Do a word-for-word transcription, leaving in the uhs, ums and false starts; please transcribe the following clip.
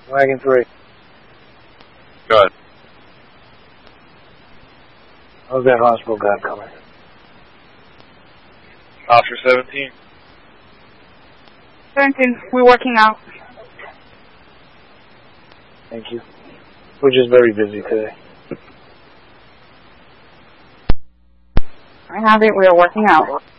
Wagon three. Go ahead. How's that hospital guy coming? Officer seventeen. seventeen, we're working out. Thank you. We're just very busy today. I have it, we're working out.